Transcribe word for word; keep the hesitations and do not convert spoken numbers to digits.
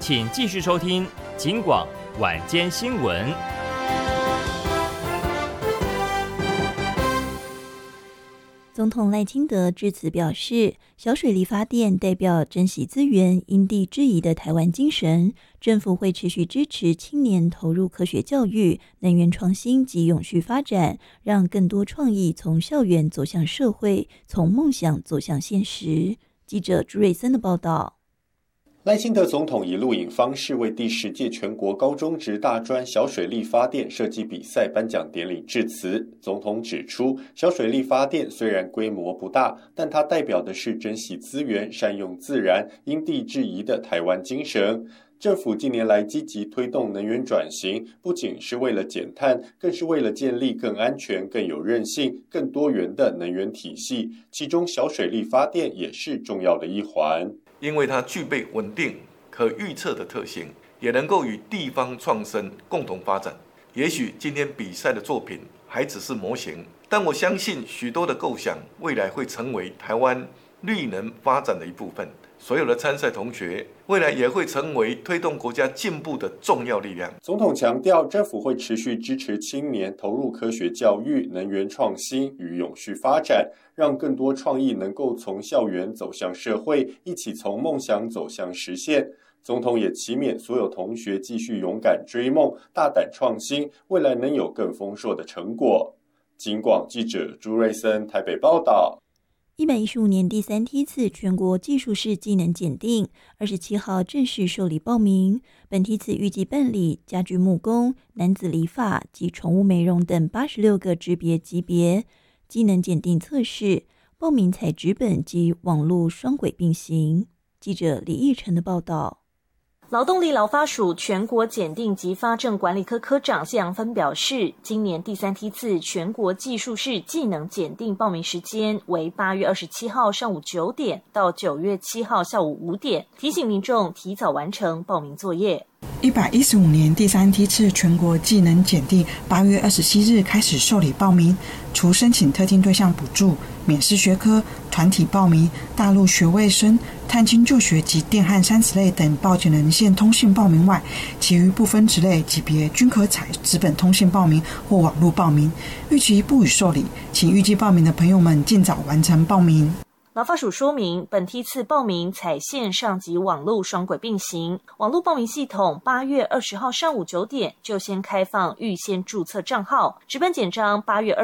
请继续收听警广晚间新闻。 总统赖清德致辞表示，小水力发电代表珍惜资源、因地制宜的台湾精神，政府会持续支持青年投入科学教育、能源创新及永续发展，让更多创意从校园走向社会，从梦想走向现实。记者朱瑞森的报道。 赖清德总统以录影方式为第十届全国高中职大专小水力发电设计比赛颁奖典礼致辞。总统指出，小水力发电虽然规模不大，但它代表的是珍惜资源、善用自然、因地制宜的台湾精神。政府近年来积极推动能源转型，不仅是为了减碳，更是为了建立更安全、更有韧性、更多元的能源体系，其中小水力发电也是重要的一环。 因为它具备稳定、可预测的特性，也能够与地方创生共同发展。也许今天比赛的作品还只是模型，但我相信许多的构想未来会成为台湾绿能发展的一部分。所有的参赛同学未来也会成为推动国家进步的重要力量。 总统强调，政府会持续支持青年投入科学教育、能源创新与永续发展，让更多创意能够从校园走向社会，一起从梦想走向实现。总统也期勉所有同学继续勇敢追梦、大胆创新，未来能有更丰硕的成果。警广记者朱瑞森台北报道。 一百一十五年第三梯次全国技术士技能检定二十七号正式受理报名，本梯次预计办理家具木工、男子理发及宠物美容等八十六个职别级别。技能检定测试报名采纸本及网络双轨并行。记者李义成的报道。 劳动力劳发署全国检定及发证管理科科长谢阳芬表示，今年第三梯次全国技术士技能检定报名时间为八月二十七号上午九点到九月七号下午五点，提醒民众提早完成报名作业。 一百一十五年第三梯次全国技能检定八月二十七日开始受理报名，除申请特定对象补助、免试学科、团体报名、大陆学位生、探亲就学及电焊三十类等报检人线通信报名外，其余不分职类级别均可采纸本通信报名或网络报名，预期不予受理，请预计报名的朋友们尽早完成报名。 劳发署说明，本梯次报名采线上及网络双轨并行，网络报名系统八月二十号上午九点就先开放预先注册账号，纸本简章八月